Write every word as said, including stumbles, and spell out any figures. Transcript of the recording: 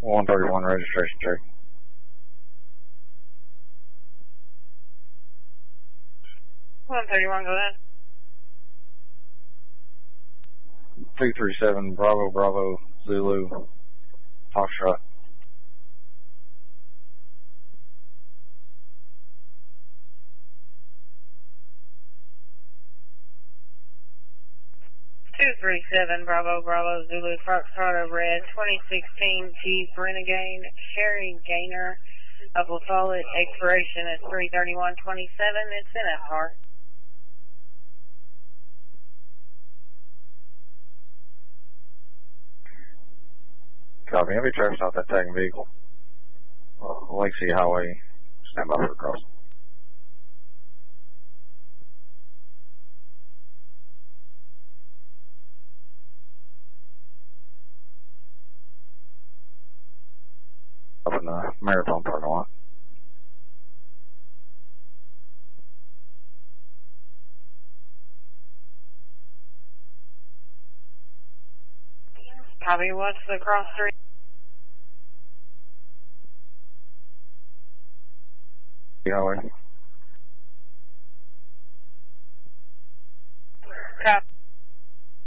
one thirty-one registration check. one thirty-one, go ahead. two three seven Bravo Bravo Zulu Foxtrot. two three seven Bravo Bravo Zulu Foxtrot over at twenty sixteen Jeep Renegade Sherry Gainer of La Follette. Expiration is three thirty-one twenty-seven. It's in a heart. Copy. Heavy traffic off that tagging vehicle. Uh, Lake City Highway. Stand by for crossing. Up in the Marathon parking lot. Copy. What's the cross street? Highway. Copy.